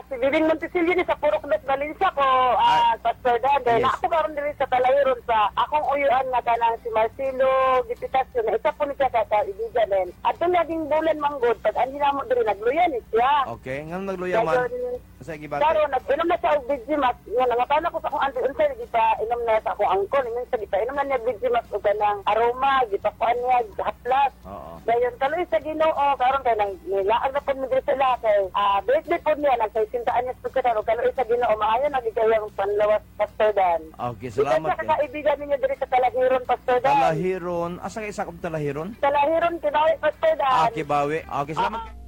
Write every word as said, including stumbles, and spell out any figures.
si Bibing Montesilio ni sa Purok Los Valencia ko, ah, Pastor Dan. Dahil yes. ako karon diri sa Talahiron sa akong uyuan nga kanang si Marcelo Dipitasyon na isa po ni siya ka ibigan din. At yung naging bulan manggod, pag andi na mo diri nagluya ni siya. Okay, nga nagluya man. Dayon, Sa gibati. Pero nag-inom na siya og Vigimax. Nga nangatana ko sa akong auntie unsa di pa inom na sa akong angkon, inom sa di pa inom na niya Vigimax og kanang aroma, gipakuan niya haplas. Oo. Dayon kaloy sa Ginoo karon kay nang nilaag na pud mi diri sila kay ah birthday pud niya nag sintaan niya pud karon kaloy sa Ginoo maayo nagigayang panlawas Pastor Dan. Okay, salamat. Ika kaibigan ninyo diri sa Talahiron Pastor Dan. Talahiron. Asa kay sakop Talahiron? Talahiron kinawi Pastor Dan. Ah, Kibawi. Okay, salamat.